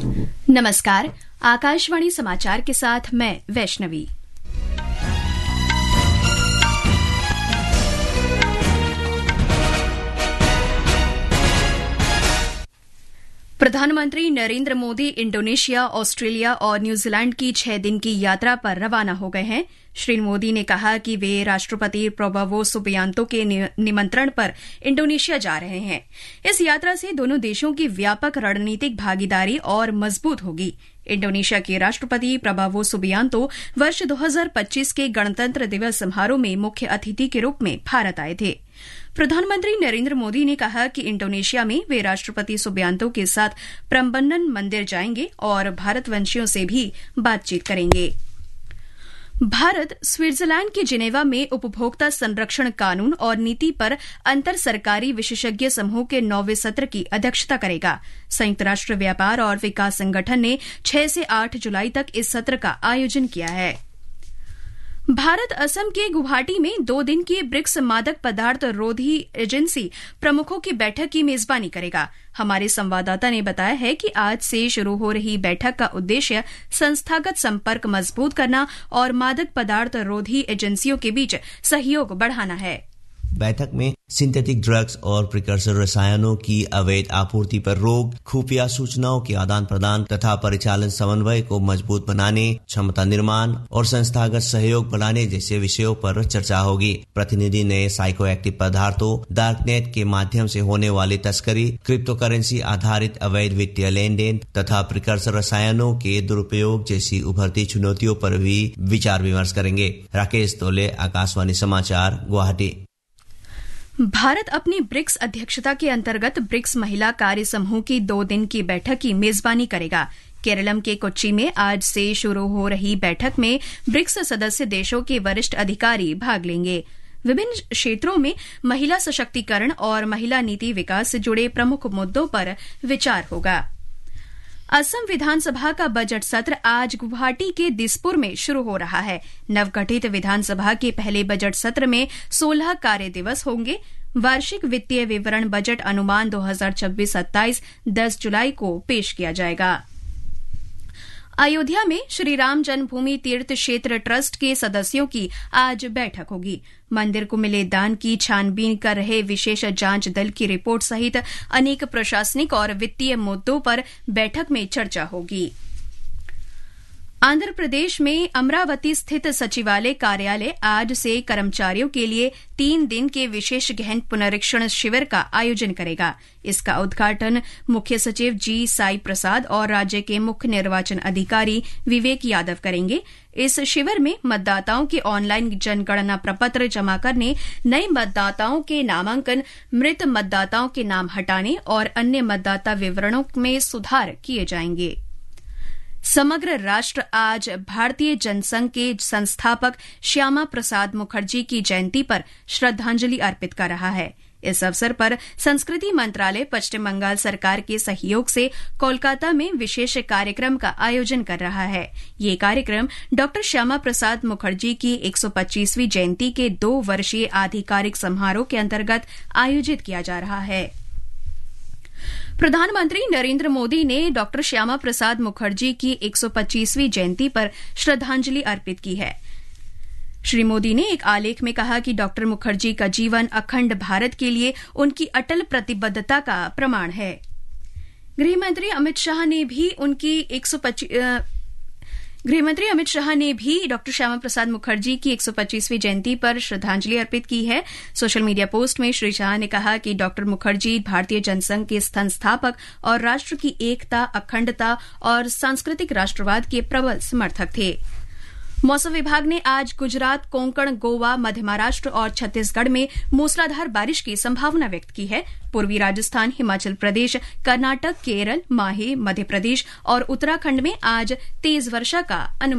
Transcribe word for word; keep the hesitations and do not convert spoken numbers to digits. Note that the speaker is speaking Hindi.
नमस्कार, आकाशवाणी समाचार के साथ मैं वैष्णवी। प्रधानमंत्री नरेंद्र मोदी इंडोनेशिया, ऑस्ट्रेलिया और न्यूजीलैंड की छह दिन की यात्रा पर रवाना हो गए हैं। श्री मोदी ने कहा कि वे राष्ट्रपति प्रबोवो सुबियांतो के निमंत्रण पर इंडोनेशिया जा रहे हैं। इस यात्रा से दोनों देशों की व्यापक रणनीतिक भागीदारी और मजबूत होगी। इंडोनेशिया के राष्ट्रपति प्रबोवो सुबियांतो वर्ष दो हज़ार पच्चीस के गणतंत्र दिवस समारोह में मुख्य अतिथि के रूप में भारत आए थे। प्रधानमंत्री नरेंद्र मोदी ने कहा कि इंडोनेशिया में वे राष्ट्रपति सुबियांतो के साथ प्रम्बनन मंदिर जाएंगे और भारतवंशियों से भी बातचीत करेंगे। भारत स्विट्जरलैंड के जिनेवा में उपभोक्ता संरक्षण कानून और नीति पर अंतर सरकारी विशेषज्ञ समूह के नौवें सत्र की अध्यक्षता करेगा। संयुक्त राष्ट्र व्यापार और विकास संगठन ने छह से आठ जुलाई तक इस सत्र का आयोजन किया है। भारत असम के गुवाहाटी में दो दिन की ब्रिक्स मादक पदार्थ रोधी एजेंसी प्रमुखों की बैठक की मेजबानी करेगा। हमारे संवाददाता ने बताया है कि आज से शुरू हो रही बैठक का उद्देश्य संस्थागत संपर्क मजबूत करना और मादक पदार्थ रोधी एजेंसियों के बीच सहयोग बढ़ाना है। बैठक में सिंथेटिक ड्रग्स और प्रिकर्सर रसायनों की अवैध आपूर्ति पर रोक, खुफिया सूचनाओं के आदान प्रदान तथा परिचालन समन्वय को मजबूत बनाने, क्षमता निर्माण और संस्थागत सहयोग बढ़ाने जैसे विषयों पर चर्चा होगी। प्रतिनिधि ने साइको एक्टिव पदार्थों, डार्कनेट के माध्यम से होने वाली तस्करी, क्रिप्टो करेंसी आधारित अवैध वित्तीय लेन देन तथा प्रिकर्सर रसायनों के दुरुपयोग जैसी उभरती चुनौतियों पर भी विचार विमर्श करेंगे। राकेश तोले, आकाशवाणी समाचार, गुवाहाटी। भारत अपनी ब्रिक्स अध्यक्षता के अंतर्गत ब्रिक्स महिला कार्य समूह की दो दिन की बैठक की मेजबानी करेगा। केरलम के कोच्चि में आज से शुरू हो रही बैठक में ब्रिक्स सदस्य देशों के वरिष्ठ अधिकारी भाग लेंगे। विभिन्न क्षेत्रों में महिला सशक्तिकरण और महिला नीति विकास से जुड़े प्रमुख मुद्दों पर विचार होगा। असम विधानसभा का बजट सत्र आज गुवाहाटी के दिसपुर में शुरू हो रहा है। नवगठित विधानसभा के पहले बजट सत्र में सोलह कार्य दिवस होंगे। वार्षिक वित्तीय विवरण बजट अनुमान दो हज़ार छब्बीस सत्ताईस दस जुलाई को पेश किया जाएगा। अयोध्या में श्री राम जन्मभूमि तीर्थ क्षेत्र ट्रस्ट के सदस्यों की आज बैठक होगी। मंदिर को मिले दान की छानबीन कर रहे विशेष जांच दल की रिपोर्ट सहित अनेक प्रशासनिक और वित्तीय मुद्दों पर बैठक में चर्चा होगी। आंध्र प्रदेश में अमरावती स्थित सचिवालय कार्यालय आज से कर्मचारियों के लिए तीन दिन के विशेष गहन पुनरीक्षण शिविर का आयोजन करेगा। इसका उद्घाटन मुख्य सचिव जी साई प्रसाद और राज्य के मुख्य निर्वाचन अधिकारी विवेक यादव करेंगे। इस शिविर में मतदाताओं के ऑनलाइन जनगणना प्रपत्र जमा करने, नए मतदाताओं के नामांकन, मृत मतदाताओं के नाम हटाने और अन्य मतदाता विवरणों में सुधार किए जाएंगे। समग्र राष्ट्र आज भारतीय जनसंघ के संस्थापक श्यामा प्रसाद मुखर्जी की जयंती पर श्रद्धांजलि अर्पित कर रहा है। इस अवसर पर संस्कृति मंत्रालय पश्चिम बंगाल सरकार के सहयोग से कोलकाता में विशेष कार्यक्रम का आयोजन कर रहा है। ये कार्यक्रम डॉक्टर श्यामा प्रसाद मुखर्जी की एक सौ पच्चीसवीं जयंती के दो वर्षीय आधिकारिक समारोह के अंतर्गत आयोजित किया जा रहा है। प्रधानमंत्री नरेंद्र मोदी ने डॉक्टर श्यामा प्रसाद मुखर्जी की एक सौ पच्चीसवीं जयंती पर श्रद्धांजलि अर्पित की है। श्री मोदी ने एक आलेख में कहा कि डॉक्टर मुखर्जी का जीवन अखंड भारत के लिए उनकी अटल प्रतिबद्धता का प्रमाण है। गृहमंत्री अमित शाह ने भी उनकी एक सौ पच्चीस गृहमंत्री अमित शाह ने भी डॉक्टर श्यामा प्रसाद मुखर्जी की एक सौ पच्चीसवीं जयंती पर श्रद्धांजलि अर्पित की है। सोशल मीडिया पोस्ट में श्री शाह ने कहा कि डॉक्टर मुखर्जी भारतीय जनसंघ के संस्थापक और राष्ट्र की एकता, अखंडता और सांस्कृतिक राष्ट्रवाद के प्रबल समर्थक थे। मौसम विभाग ने आज गुजरात, कोंकण, गोवा, मध्य महाराष्ट्र और छत्तीसगढ़ में मूसलाधार बारिश की संभावना व्यक्त की है। पूर्वी राजस्थान, हिमाचल प्रदेश, कर्नाटक, केरल, माहे, मध्य प्रदेश और उत्तराखंड में आज तेज वर्षा का अनुमान